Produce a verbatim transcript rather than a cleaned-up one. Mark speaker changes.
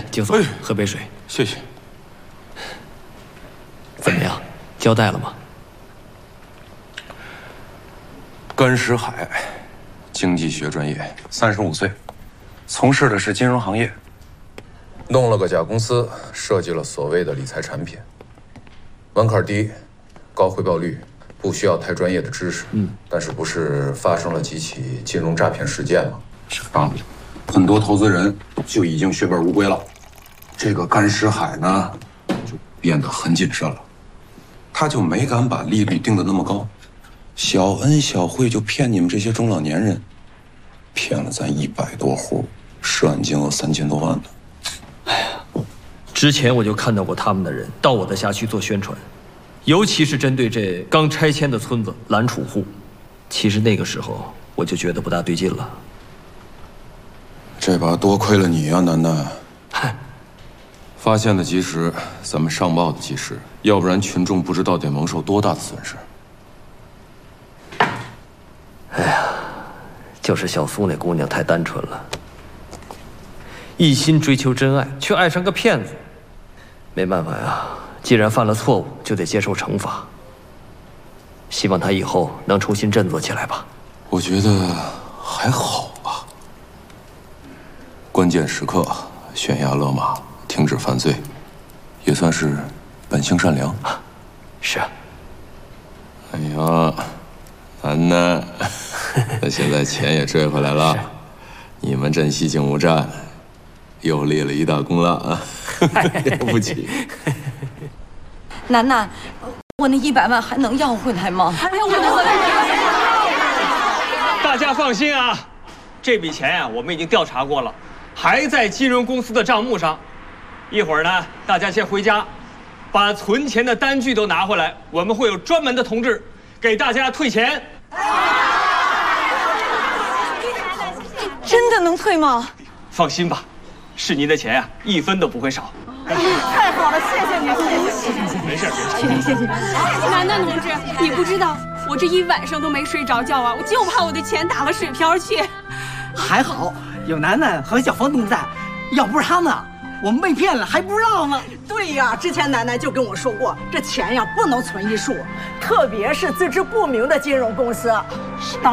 Speaker 1: 景总，喝杯水。
Speaker 2: 谢谢。
Speaker 1: 怎么样，交代了吗？
Speaker 2: 甘石海，经济学专业，三十五岁，从事的是金融行业。
Speaker 3: 弄了个假公司，设计了所谓的理财产品，门槛低，高回报率，不需要太专业的知识。嗯，但是不是发生了几起金融诈骗事件吗？
Speaker 2: 是啊，很多投资人就已经血本无归了。这个甘石海呢，就变得很谨慎了，他就没敢把利率定得那么高，小恩小惠就骗你们这些中老年人，骗了咱一百多户，涉案金额三千多万呢。
Speaker 1: 哎呀，之前我就看到过他们的人到我的辖区做宣传，尤其是针对这刚拆迁的村子蓝储户。其实那个时候我就觉得不大对劲了。
Speaker 2: 这把多亏了你呀、啊，楠楠。发现的及时，咱们上报的及时，要不然群众不知道得蒙受多大的损失。
Speaker 1: 哎呀，就是小苏那姑娘太单纯了，一心追求真爱，却爱上个骗子。没办法呀，既然犯了错误，就得接受惩罚。希望她以后能重新振作起来吧。
Speaker 2: 我觉得还好吧。关键时刻悬崖勒马，停止犯罪，也算是本性善良。
Speaker 1: 是啊。
Speaker 2: 哎呀，楠楠，那现在钱也追回来了，你们镇西警务站又立了一大功了啊！了不起。
Speaker 4: 楠楠，我那一百万还能要回来吗？哎呀，我的
Speaker 5: 大家放心啊，这笔钱呀、啊，我们已经调查过了，还在金融公司的账目上。一会儿呢，大家先回家，把存钱的单据都拿回来，我们会有专门的同志给大家退钱。
Speaker 4: 真的能退吗？
Speaker 5: 放心吧，是您的钱呀、啊，一分都不会少。
Speaker 4: 太好了，谢谢您，谢谢，
Speaker 5: 没事，
Speaker 4: 谢谢，谢谢。
Speaker 6: 楠楠同志，你不知道，我这一晚上都没睡着觉啊，我就怕我的钱打了水漂去。
Speaker 7: 还好有楠楠和小房东在，要不是他们，我们被骗了还不知道呢。
Speaker 8: 对呀，之前楠楠就跟我说过，这钱呀不能存一数，特别是资质不明的金融公司。当